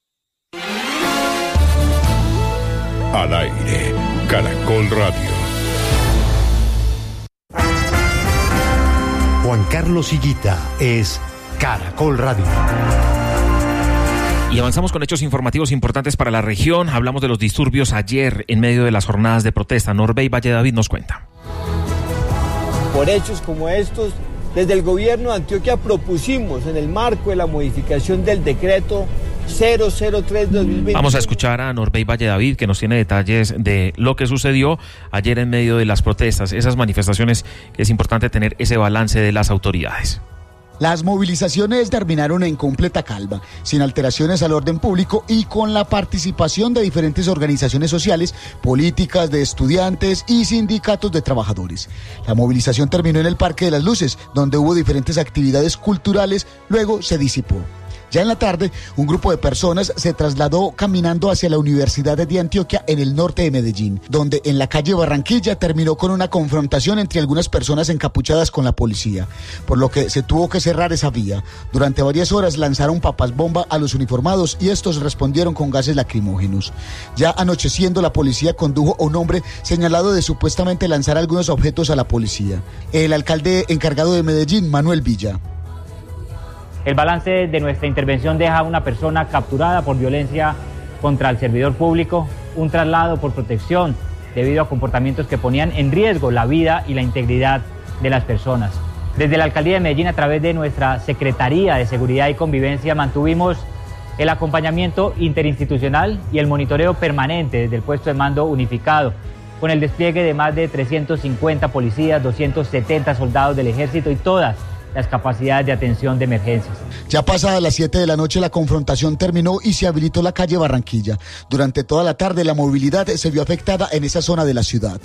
Al aire, Caracol Radio. Juan Carlos Higuita es Caracol Radio. Y avanzamos con hechos informativos importantes para la región. Hablamos de los disturbios ayer en medio de las jornadas de protesta. Norbey Valle David nos cuenta. Por hechos como estos, desde el gobierno de Antioquia propusimos en el marco de la modificación del decreto cero cero tres dos mil veinte. Vamos a escuchar a Norbey Valle David, que nos tiene detalles de lo que sucedió ayer en medio de las protestas, esas manifestaciones que es importante tener ese balance de las autoridades. Las movilizaciones terminaron en completa calma, sin alteraciones al orden público y con la participación de diferentes organizaciones sociales, políticas, de estudiantes y sindicatos de trabajadores. La movilización terminó en el Parque de las Luces, donde hubo diferentes actividades culturales, luego se disipó. Ya en la tarde, un grupo de personas se trasladó caminando hacia la Universidad de Antioquia en el norte de Medellín, donde en la calle Barranquilla terminó con una confrontación entre algunas personas encapuchadas con la policía, por lo que se tuvo que cerrar esa vía. Durante varias horas lanzaron papas bomba a los uniformados y estos respondieron con gases lacrimógenos. Ya anocheciendo, la policía condujo a un hombre señalado de supuestamente lanzar algunos objetos a la policía. El alcalde encargado de Medellín, Manuel Villa. El balance de nuestra intervención deja a una persona capturada por violencia contra el servidor público, un traslado por protección debido a comportamientos que ponían en riesgo la vida y la integridad de las personas. Desde la Alcaldía de Medellín, a través de nuestra Secretaría de Seguridad y Convivencia, mantuvimos el acompañamiento interinstitucional y el monitoreo permanente desde el puesto de mando unificado, con el despliegue de más de trescientos cincuenta policías, doscientos setenta soldados del Ejército y todas las capacidades de atención de emergencias. Ya pasadas las siete de la noche, la confrontación terminó y se habilitó la calle Barranquilla. Durante toda la tarde, la movilidad se vio afectada en esa zona de la ciudad.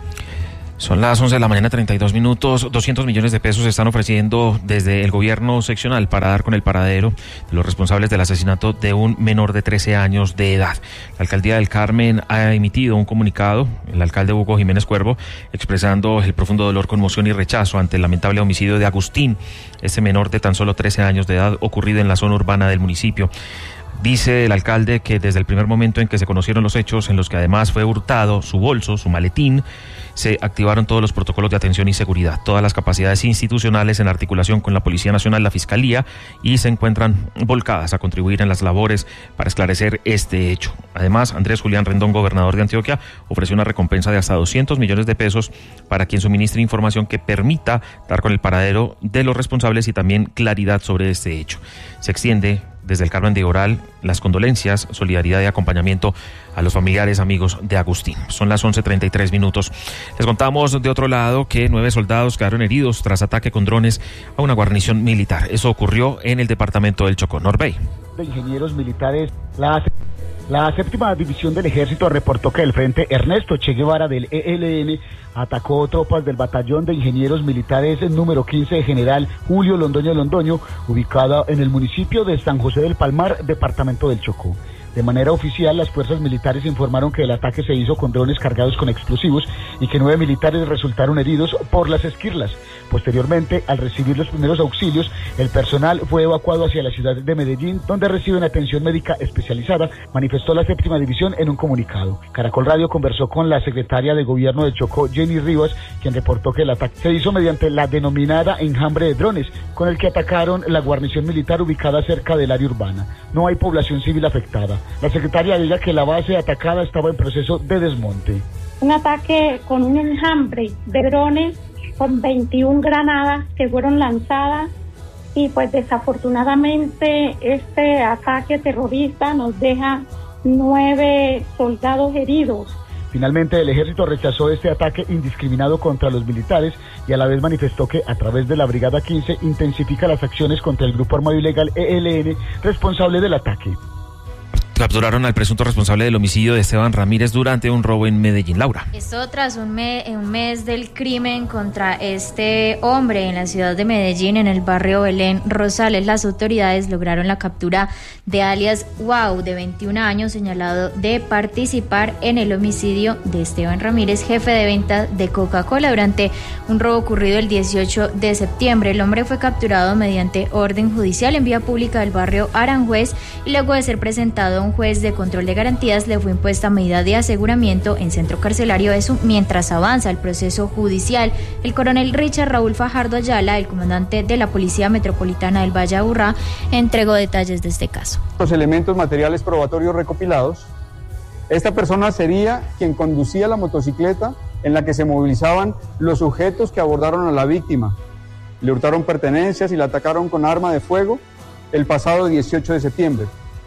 Son las once de la mañana, treinta y dos minutos. doscientos millones de pesos se están ofreciendo desde el gobierno seccional para dar con el paradero de los responsables del asesinato de un menor de trece años de edad. La Alcaldía del Carmen ha emitido un comunicado, el alcalde Hugo Jiménez Cuervo, expresando el profundo dolor, conmoción y rechazo ante el lamentable homicidio de Agustín, este menor de tan solo trece años de edad ocurrido en la zona urbana del municipio. Dice el alcalde que desde el primer momento en que se conocieron los hechos, en los que además fue hurtado su bolso, su maletín, se activaron todos los protocolos de atención y seguridad, todas las capacidades institucionales en articulación con la Policía Nacional, la Fiscalía, y se encuentran volcadas a contribuir en las labores para esclarecer este hecho. Además, Andrés Julián Rendón, gobernador de Antioquia, ofreció una recompensa de hasta doscientos millones de pesos para quien suministre información que permita dar con el paradero de los responsables y también claridad sobre este hecho. Se extiende desde el Carmen de Oral las condolencias, solidaridad y acompañamiento a los familiares, amigos de Agustín. Son las once treinta y tres minutos. Les contamos de otro lado que nueve soldados quedaron heridos tras ataque con drones a una guarnición militar. Eso ocurrió en el departamento del Chocó. Norbey. De ingenieros militares, la La séptima división del ejército reportó que el frente Ernesto Che Guevara del E L N atacó tropas del batallón de ingenieros militares número quince de general Julio Londoño Londoño, ubicada en el municipio de San José del Palmar, departamento del Chocó. De manera oficial, las fuerzas militares informaron que el ataque se hizo con drones cargados con explosivos y que nueve militares resultaron heridos por las esquirlas. Posteriormente, al recibir los primeros auxilios, el personal fue evacuado hacia la ciudad de Medellín, donde reciben atención médica especializada, manifestó la séptima división en un comunicado. Caracol Radio conversó con la secretaria de Gobierno de Chocó, Jenny Rivas, quien reportó que el ataque se hizo mediante la denominada enjambre de drones, con el que atacaron la guarnición militar ubicada cerca del área urbana. No hay población civil afectada. La secretaria dice que la base atacada estaba en proceso de desmonte. Un ataque con un enjambre de drones con veintiuna granadas que fueron lanzadas y pues desafortunadamente este ataque terrorista nos deja nueve soldados heridos. Finalmente, el ejército rechazó este ataque indiscriminado contra los militares y a la vez manifestó que a través de la Brigada quince intensifica las acciones contra el grupo armado ilegal E L N responsable del ataque. Capturaron al presunto responsable del homicidio de Esteban Ramírez durante un robo en Medellín. Laura. Esto tras un, me, un mes del crimen contra este hombre en la ciudad de Medellín, en el barrio Belén Rosales. Las autoridades lograron la captura de alias Wow, de veintiún años, señalado de participar en el homicidio de Esteban Ramírez, jefe de venta de Coca-Cola, durante un robo ocurrido el dieciocho de septiembre. El hombre fue capturado mediante orden judicial en vía pública del barrio Aranjuez y luego de ser presentado a un un juez de control de garantías, le fue impuesta medida de aseguramiento en centro carcelario eso mientras avanza el proceso judicial. El coronel Richard Raúl Fajardo Ayala, el comandante de la Policía Metropolitana del Valle de Aburrá, entregó detalles de este caso. Los elementos materiales probatorios recopilados, esta persona sería quien conducía la motocicleta en la que se movilizaban los sujetos que abordaron a la víctima, le hurtaron pertenencias y la atacaron con arma de fuego el pasado dieciocho de septiembre.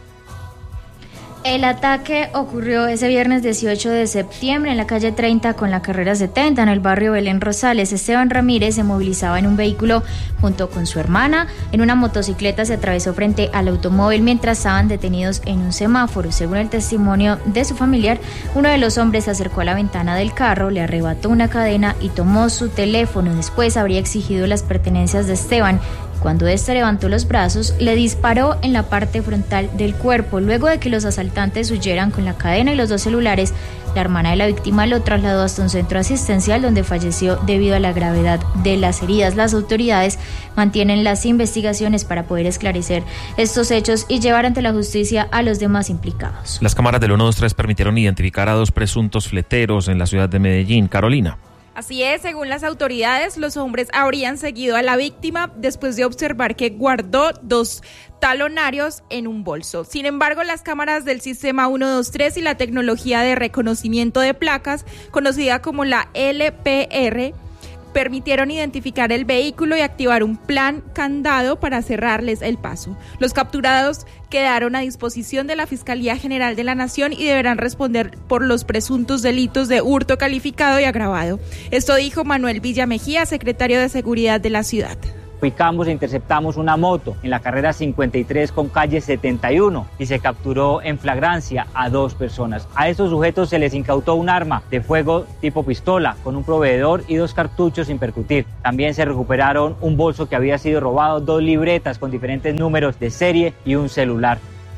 El ataque ocurrió ese viernes dieciocho de septiembre en la calle treinta con la carrera setenta en el barrio Belén Rosales. Esteban Ramírez se movilizaba en un vehículo junto con su hermana. En una motocicleta se atravesó frente al automóvil mientras estaban detenidos en un semáforo. Según el testimonio de su familiar, uno de los hombres se acercó a la ventana del carro, le arrebató una cadena y tomó su teléfono. Después habría exigido las pertenencias de Esteban. Cuando éste levantó los brazos, le disparó en la parte frontal del cuerpo. Luego de que los asaltantes huyeran con la cadena y los dos celulares, la hermana de la víctima lo trasladó hasta un centro asistencial donde falleció debido a la gravedad de las heridas. Las autoridades mantienen las investigaciones para poder esclarecer estos hechos y llevar ante la justicia a los demás implicados. Las cámaras del uno dos tres permitieron identificar a dos presuntos fleteros en la ciudad de Medellín. Carolina. Así es, según las autoridades, los hombres habrían seguido a la víctima después de observar que guardó dos talonarios en un bolso. Sin embargo, las cámaras del sistema uno dos tres y la tecnología de reconocimiento de placas, conocida como la L P R, permitieron identificar el vehículo y activar un plan candado para cerrarles el paso. Los capturados quedaron a disposición de la Fiscalía General de la Nación y deberán responder por los presuntos delitos de hurto calificado y agravado. Esto dijo Manuel Villamejía, secretario de Seguridad de la ciudad. Ubicamos e interceptamos una moto en la carrera cincuenta y tres con calle setenta y uno y se capturó en flagrancia a dos personas. A estos sujetos se les incautó un arma de fuego tipo pistola con un proveedor y dos cartuchos sin percutir. También se recuperaron un bolso que había sido robado, dos libretas con diferentes números de serie y un celular.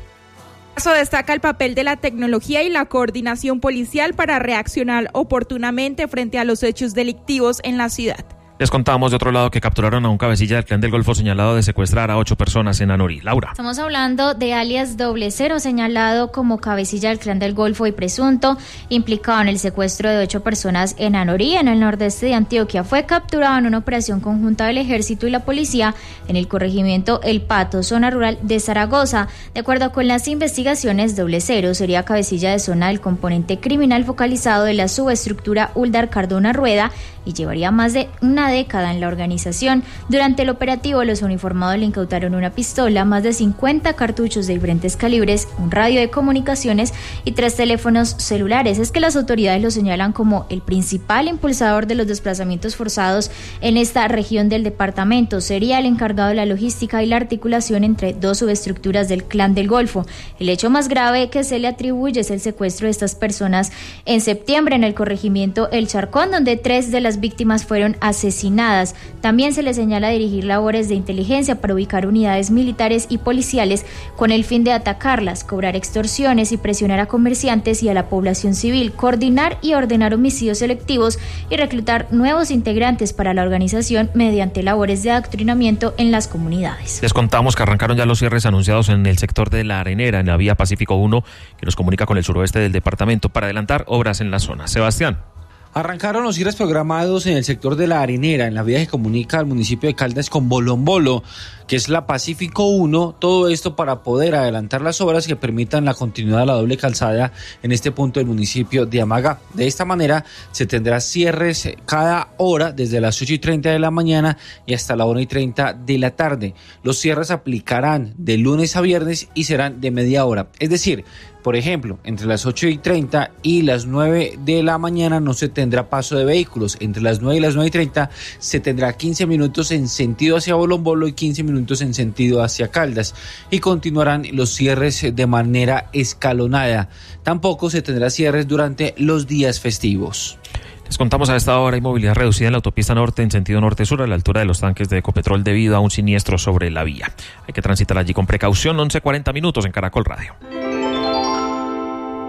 Eso destaca el papel de la tecnología y la coordinación policial para reaccionar oportunamente frente a los hechos delictivos en la ciudad. Les contamos de otro lado que capturaron a un cabecilla del Clan del Golfo señalado de secuestrar a ocho personas en Anorí. Laura. Estamos hablando de alias Doble Cero, señalado como cabecilla del Clan del Golfo y presunto implicado en el secuestro de ocho personas en Anorí, en el nordeste de Antioquia. Fue capturado en una operación conjunta del Ejército y la Policía en el corregimiento El Pato, zona rural de Zaragoza. De acuerdo con las investigaciones, Doble Cero sería cabecilla de zona del componente criminal focalizado de la subestructura Uldar Cardona Rueda y llevaría más de una década en la organización. Durante el operativo, los uniformados le incautaron una pistola, más de cincuenta cartuchos de diferentes calibres, un radio de comunicaciones y tres teléfonos celulares. Es que las autoridades lo señalan como el principal impulsador de los desplazamientos forzados en esta región del departamento. Sería el encargado de la logística y la articulación entre dos subestructuras del Clan del Golfo. El hecho más grave que se le atribuye es el secuestro de estas personas en septiembre en el corregimiento El Charcón, donde tres de las víctimas fueron asesinadas. También se le señala dirigir labores de inteligencia para ubicar unidades militares y policiales con el fin de atacarlas, cobrar extorsiones y presionar a comerciantes y a la población civil, coordinar y ordenar homicidios selectivos y reclutar nuevos integrantes para la organización mediante labores de adoctrinamiento en las comunidades. Les contamos que arrancaron ya los cierres anunciados en el sector de La Arenera, en la vía Pacífico uno, que nos comunica con el suroeste del departamento para adelantar obras en la zona. Sebastián. Arrancaron los cierres programados en el sector de La Arenera, en la vía que comunica al municipio de Caldas con Bolombolo, que es la Pacífico uno, todo esto para poder adelantar las obras que permitan la continuidad de la doble calzada en este punto del municipio de Amagá. De esta manera se tendrá cierres cada hora desde las ocho y treinta de la mañana y hasta la una y treinta de la tarde. Los cierres aplicarán de lunes a viernes y serán de media hora, es decir, por ejemplo, entre las ocho y treinta y las nueve de la mañana no se tendrá paso de vehículos. Entre las nueve y las nueve y treinta se tendrá quince minutos en sentido hacia Bolombolo y quince minutos en sentido hacia Caldas. Y continuarán los cierres de manera escalonada. Tampoco se tendrá cierres durante los días festivos. Les contamos a esta hora, hay movilidad reducida en la autopista norte en sentido norte-sur a la altura de los tanques de Ecopetrol debido a un siniestro sobre la vía. Hay que transitar allí con precaución. once cuarenta minutos en Caracol Radio.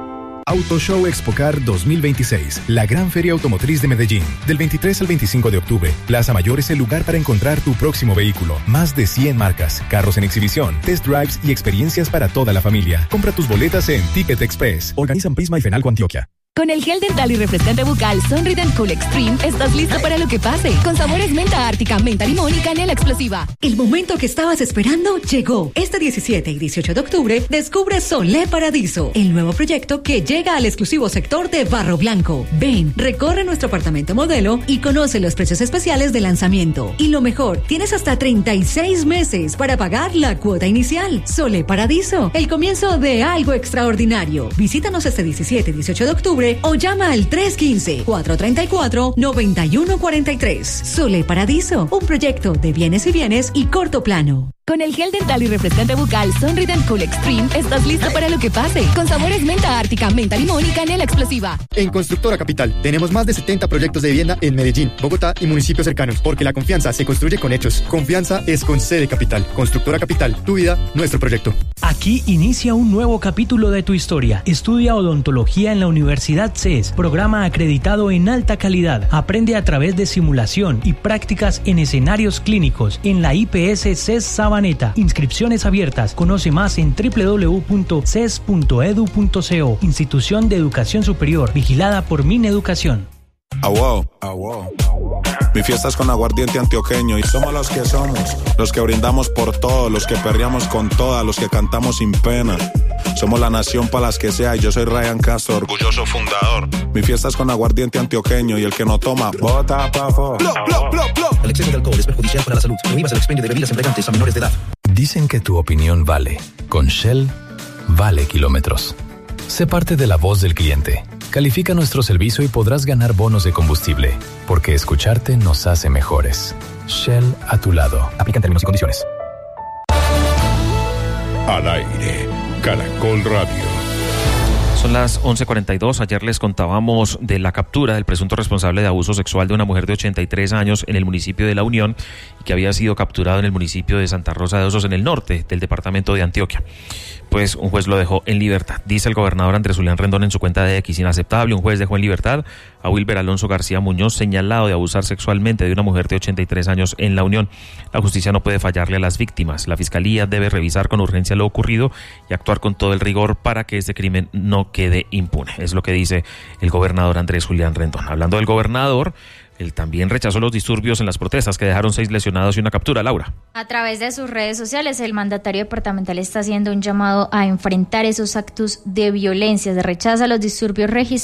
Auto Show Expocar dos mil veintiséis, la gran feria automotriz de Medellín. Del veintitrés al veinticinco de octubre, Plaza Mayor es el lugar para encontrar tu próximo vehículo. Más de cien marcas, carros en exhibición, test drives y experiencias para toda la familia. Compra tus boletas en Ticket Express. Organizan Prisma y Fenalco Antioquia. Con el gel dental y refrescante bucal Sonrid and Cool Extreme estás listo para lo que pase. Con sabores menta ártica, menta limón y canela explosiva. El momento que estabas esperando llegó. Este diecisiete y dieciocho de octubre descubre Solé Paradiso, el nuevo proyecto que llega al exclusivo sector de Barro Blanco. Ven, recorre nuestro apartamento modelo y conoce los precios especiales de lanzamiento. Y lo mejor, tienes hasta treinta y seis meses para pagar la cuota inicial. Solé Paradiso, el comienzo de algo extraordinario. Visítanos este diecisiete y dieciocho de octubre o llama al tres uno cinco, cuatro tres cuatro, nueve uno cuatro tres. Solé Paradiso, un proyecto de bienes y bienes y corto plano. Con el gel dental y refrescante bucal Sonrid and Cool Extreme estás listo para lo que pase. Con sabores menta ártica, menta limón y canela explosiva. En Constructora Capital tenemos más de setenta proyectos de vivienda en Medellín, Bogotá y municipios cercanos, porque la confianza se construye con hechos. Confianza es con C de Capital. Constructora Capital, tu vida, nuestro proyecto. Aquí inicia un nuevo capítulo de tu historia. Estudia odontología en la Universidad C E S, programa acreditado en alta calidad. Aprende a través de simulación y prácticas en escenarios clínicos en la I P S C E S Sabaneta. Inscripciones abiertas. Conoce más en doble u doble u doble u punto c e s punto e d u punto co. Institución de Educación Superior, vigilada por Mineducación. Ah, wow. Ah, wow. Mi fiesta es con aguardiente antioqueño y somos los que somos, los que brindamos por todo, los que perreamos con todas, los que cantamos sin pena. Somos la nación para las que sea y yo soy Ryan Castro, orgulloso fundador. Mi fiesta es con aguardiente antioqueño y el que no toma, bota pa' fo. El exceso de alcohol es perjudicial para la salud. Prohíbas el expendio de bebidas embriagantes a menores de edad. Dicen que tu opinión vale. Con Shell, vale kilómetros. Sé parte de la voz del cliente. Califica nuestro servicio y podrás ganar bonos de combustible, porque escucharte nos hace mejores. Shell a tu lado. Aplican términos y condiciones. Al aire, Caracol Radio. Son las once cuarenta y dos. Ayer les contábamos de la captura del presunto responsable de abuso sexual de una mujer de ochenta y tres años en el municipio de La Unión y que había sido capturado en el municipio de Santa Rosa de Osos, en el norte del departamento de Antioquia. Pues un juez lo dejó en libertad. Dice el gobernador Andrés Julián Rendón en su cuenta de X: inaceptable. Un juez dejó en libertad a Wilber Alonso García Muñoz, señalado de abusar sexualmente de una mujer de ochenta y tres años en La Unión. La justicia no puede fallarle a las víctimas. La fiscalía debe revisar con urgencia lo ocurrido y actuar con todo el rigor para que este crimen no quede impune. Es lo que dice el gobernador Andrés Julián Rendón. Hablando del gobernador, él también rechazó los disturbios en las protestas que dejaron seis lesionados y una captura. Laura. A través de sus redes sociales, el mandatario departamental está haciendo un llamado a enfrentar esos actos de violencia. Se rechaza los disturbios registrados